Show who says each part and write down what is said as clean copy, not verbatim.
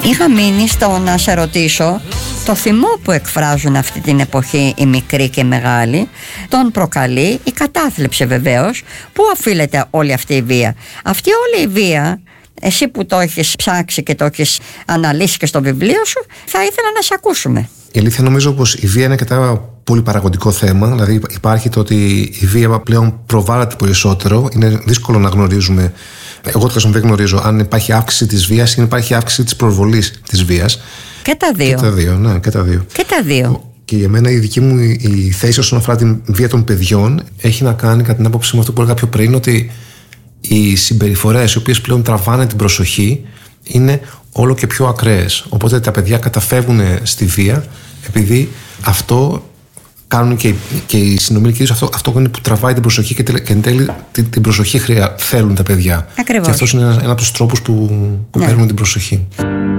Speaker 1: Είχα μείνει στο να σε ρωτήσω το θυμό που εκφράζουν αυτή την εποχή οι μικροί και οι μεγάλοι. Τον προκαλεί η κατάθλιψη βεβαίως. Πού οφείλεται όλη αυτή η βία? Αυτή όλη η βία, εσύ που το έχεις ψάξει και το έχεις αναλύσει και στο βιβλίο σου, θα ήθελα να σε ακούσουμε.
Speaker 2: Η αλήθεια νομίζω πως η βία είναι αρκετά πολυπαραγωγικό θέμα. Δηλαδή υπάρχει το ότι η βία πλέον προβάλλεται περισσότερο. Είναι δύσκολο να γνωρίζουμε. Εγώ τουλάχιστον δεν γνωρίζω αν υπάρχει αύξηση της βίας ή αν υπάρχει αύξηση της προβολής της βίας.
Speaker 1: Και τα δύο.
Speaker 2: Και τα δύο, ναι, και τα δύο.
Speaker 1: Και τα δύο.
Speaker 2: Και για μένα η δική μου η θέση όσον αφορά την βία των παιδιών έχει να κάνει, κατά την άποψή μου, αυτό που έλεγα πιο πριν, ότι οι συμπεριφορές οι οποίες πλέον τραβάνε την προσοχή είναι όλο και πιο ακραίες. Οπότε τα παιδιά καταφεύγουν στη βία επειδή αυτό κάνουν και οι συνομιλικοί τους, αυτό είναι που τραβάει την προσοχή και εν τέλει την προσοχή θέλουν τα παιδιά.
Speaker 1: Ακριβώς.
Speaker 2: Και αυτός είναι ένα από τους τρόπους που παίρνουν την προσοχή.